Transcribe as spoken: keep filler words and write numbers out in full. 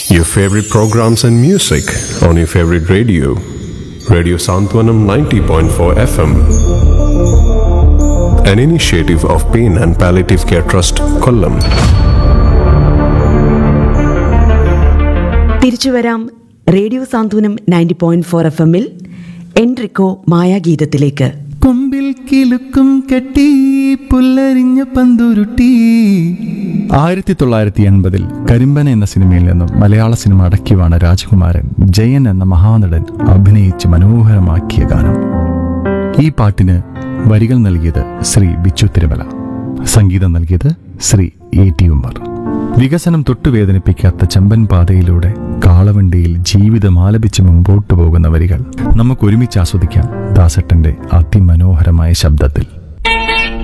Your favorite programs and music on your favorite radio. Radio Santwanam ninety point four F M. An initiative of Pain and Palliative Care Trust, Kollam. തിരിച്ചുവരാം radio Santhwanam ninety point four F എമ്മിൽ എൻട്രിക്കോ മായാഗീതത്തിലേക്ക്. കൊമ്പിൽ കിലുക്കും കെട്ടി പുല്ലരിഞ്ഞ പന്തുരുട്ടി. ആയിരത്തി തൊള്ളായിരത്തി എൺപതിൽ കരിമ്പന എന്ന സിനിമയിൽ നിന്നും മലയാള cinema അടക്കിവാണ് രാജകുമാരൻ ജയൻ എന്ന മഹാനടൻ അഭിനയിച്ച് മനോഹരമാക്കിയ ഗാനം. ഈ പാട്ടിന് വരികൾ നൽകിയത് ശ്രീ ബിച്ചു തിരുമല, സംഗീതം നൽകിയത് ശ്രീ എ ടി ഉമ്മർ. വികസനം തൊട്ടു വേദനിപ്പിക്കാത്ത ചമ്പൻ പാതയിലൂടെ കാളവണ്ടിയിൽ ജീവിതം ആലപിച്ച് മുമ്പോട്ടു പോകുന്ന വരികൾ നമുക്ക് ഒരുമിച്ച് ആസ്വദിക്കാം ദാസേട്ടന്റെ അതിമനോഹരമായ ശബ്ദത്തിൽ.